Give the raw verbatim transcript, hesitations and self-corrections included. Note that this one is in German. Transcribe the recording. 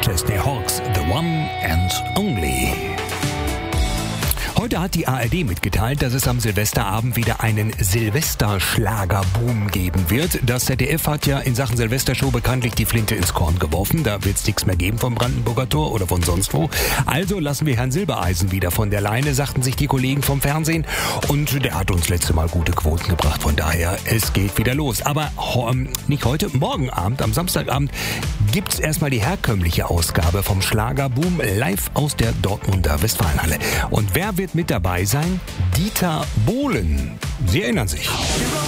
Chesney Hawks, The One and Only. Heute hat die A R D mitgeteilt, dass es am Silvesterabend wieder einen Silvesterschlagerboom geben wird. Das Z D F hat ja in Sachen Silvestershow bekanntlich die Flinte ins Korn geworfen. Da wird es nichts mehr geben vom Brandenburger Tor oder von sonst wo. Also lassen wir Herrn Silbereisen wieder von der Leine, sagten sich die Kollegen vom Fernsehen. Und der hat uns letzte Mal gute Quoten gebracht. Von daher, es geht wieder los. Aber ähm, nicht heute, morgen Abend, am Samstagabend, gibt es erstmal die herkömmliche Ausgabe vom Schlagerboom live aus der Dortmunder Westfalenhalle. Und wer wird mit dabei sein? Dieter Bohlen. Sie erinnern sich.